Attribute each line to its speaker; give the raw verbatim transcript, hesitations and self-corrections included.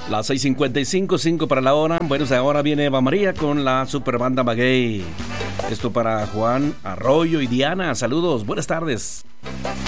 Speaker 1: Las seis cincuenta y cinco, cinco para la hora. Bueno, ahora viene Eva María con la super banda Maguey. Esto para Juan Arroyo y Diana. Saludos, buenas tardes.